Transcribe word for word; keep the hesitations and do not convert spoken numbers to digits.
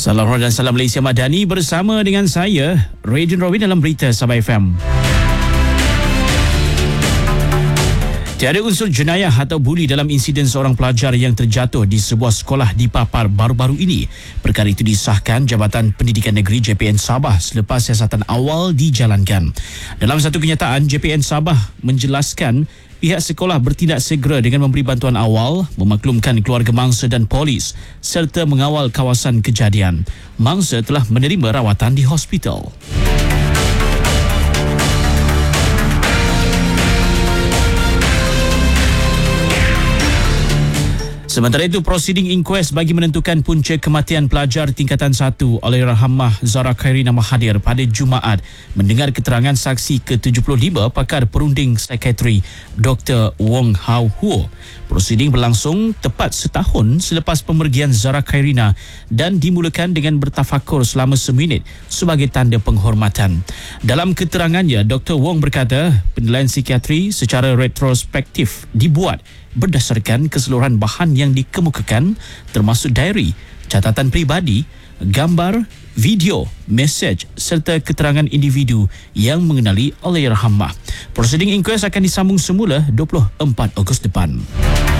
Salam hormat dan salam Malaysia Madani bersama dengan saya, Radin Rawin dalam Berita Sabah F M. Tiada unsur jenayah atau buli dalam insiden seorang pelajar yang terjatuh di sebuah sekolah di Papar baru-baru ini. Perkara itu disahkan Jabatan Pendidikan Negeri J P N Sabah selepas siasatan awal dijalankan. Dalam satu kenyataan, J P N Sabah menjelaskan pihak sekolah bertindak segera dengan memberi bantuan awal, memaklumkan keluarga mangsa dan polis serta mengawal kawasan kejadian. Mangsa telah menerima rawatan di hospital. Sementara itu, prosiding inquest bagi menentukan punca kematian pelajar tingkatan satu Allahyarhamah Zahra Khairina Mahathir pada Jumaat mendengar keterangan saksi ke tujuh puluh lima pakar perunding psikiatri Doktor Wong Hau Huo. Prosiding berlangsung tepat setahun selepas pemergian Zahra Khairina dan dimulakan dengan bertafakur selama seminit sebagai tanda penghormatan. Dalam keterangannya, Doktor Wong berkata penilaian psikiatri secara retrospektif dibuat berdasarkan keseluruhan bahan yang dikemukakan termasuk diary, catatan peribadi, gambar, video, mesej serta keterangan individu yang mengenali Allahyarhamah. Prosiding inquest akan disambung semula dua puluh empat Ogos depan.